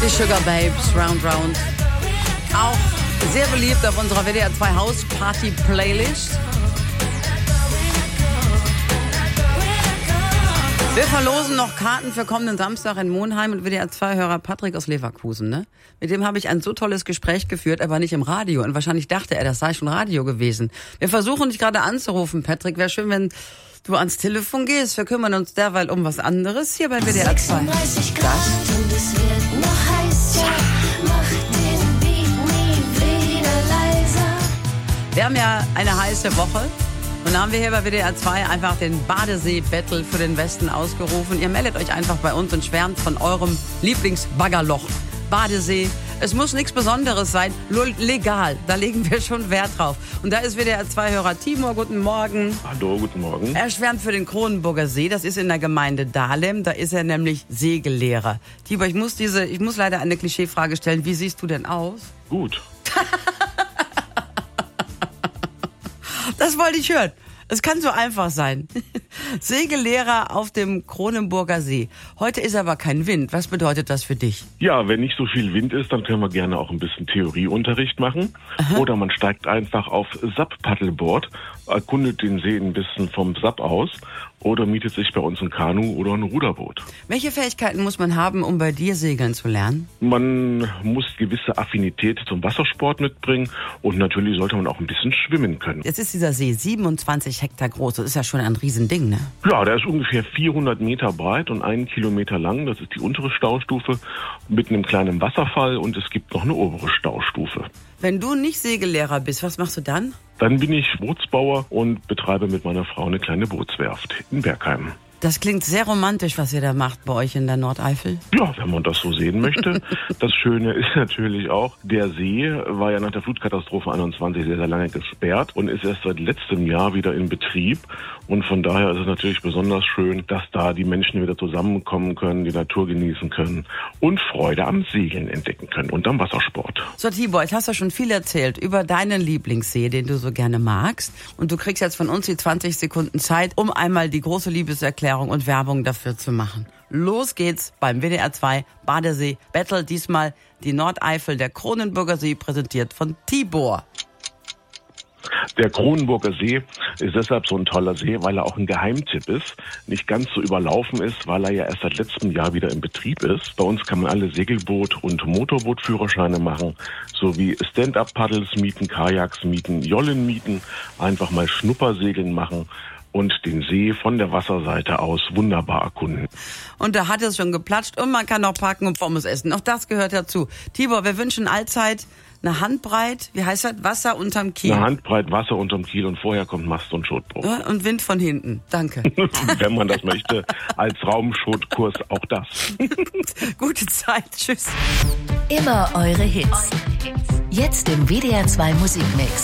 Die Sugar Babes, Round Round. Auch sehr beliebt auf unserer WDR 2 House Party Playlist. Wir verlosen noch Karten für kommenden Samstag in Monheim und WDR 2-Hörer Patrick aus Leverkusen, ne? Mit dem habe ich ein so tolles Gespräch geführt, er war nicht im Radio und wahrscheinlich dachte er, das sei schon Radio gewesen. Wir versuchen dich gerade anzurufen, Patrick. Wäre schön, wenn du ans Telefon gehst. Wir kümmern uns derweil um was anderes hier bei WDR 2. 36 Grad und es wird noch heißer. Mach den Beat nie wieder leiser. Wir haben ja eine heiße Woche. Und da haben wir hier bei WDR 2 einfach den Badesee-Battle für den Westen ausgerufen. Ihr meldet euch einfach bei uns und schwärmt von eurem Lieblingsbaggerloch. Badesee. Es muss nichts Besonderes sein, nur legal. Da legen wir schon Wert drauf. Und da ist WDR 2-Hörer Timur. Guten Morgen. Hallo, guten Morgen. Er schwärmt für den Kronenburger See. Das ist in der Gemeinde Dahlem. Da ist er nämlich Segellehrer. Timur, ich muss leider eine Klischeefrage stellen. Wie siehst du denn aus? Gut. Das wollte ich hören. Es kann so einfach sein. Segellehrer auf dem Kronenburger See. Heute ist aber kein Wind. Was bedeutet das für dich? Ja, wenn nicht so viel Wind ist, dann können wir gerne auch ein bisschen Theorieunterricht machen. Aha. Oder man steigt einfach auf SUP-Paddleboard, erkundet den See ein bisschen vom SUP aus oder mietet sich bei uns ein Kanu oder ein Ruderboot. Welche Fähigkeiten muss man haben, um bei dir segeln zu lernen? Man muss gewisse Affinität zum Wassersport mitbringen und natürlich sollte man auch ein bisschen schwimmen können. Jetzt ist dieser See 27 Hektar groß. Das ist ja schon ein Riesending, ne? Ja, der ist ungefähr 400 Meter breit und 1 Kilometer lang. Das ist die untere Staustufe mit einem kleinen Wasserfall und es gibt noch eine obere Staustufe. Wenn du nicht Segellehrer bist, was machst du dann? Dann bin ich Bootsbauer und betreibe mit meiner Frau eine kleine Bootswerft in Bergheim. Das klingt sehr romantisch, was ihr da macht bei euch in der Nordeifel. Ja, wenn man das so sehen möchte. Das Schöne ist natürlich auch, der See war ja nach der Flutkatastrophe 21 sehr, sehr lange gesperrt und ist erst seit letztem Jahr wieder in Betrieb. Und von daher ist es natürlich besonders schön, dass da die Menschen wieder zusammenkommen können, die Natur genießen können und Freude am Segeln entdecken können und am Wassersport. So, Tibor, jetzt hast du schon viel erzählt über deinen Lieblingssee, den du so gerne magst. Und du kriegst jetzt von uns die 20 Sekunden Zeit, um einmal die große Liebeserklärung und Werbung dafür zu machen. Los geht's beim WDR 2 Badesee Battle. Diesmal die Nordeifel, der Kronenburger See, präsentiert von Tibor. Der Kronenburger See ist deshalb so ein toller See, weil er auch ein Geheimtipp ist, nicht ganz so überlaufen ist, weil er ja erst seit letztem Jahr wieder in Betrieb ist. Bei uns kann man alle Segelboot- und Motorbootführerscheine machen, sowie Stand-Up-Paddles mieten, Kajaks mieten, Jollen mieten, einfach mal Schnuppersegeln machen und den See von der Wasserseite aus wunderbar erkunden. Und da hat es schon geplatscht und man kann noch parken und Pommes essen. Auch das gehört dazu. Tibor, wir wünschen allzeit eine Handbreit, wie heißt das? Wasser unterm Kiel. Eine Handbreit Wasser unterm Kiel und vorher kommt Mast und Schotbruch. Ja, und Wind von hinten. Danke. Wenn man das möchte, als Raumschotkurs auch das. Gute Zeit. Tschüss. Immer eure Hits. Jetzt im WDR 2 Musikmix.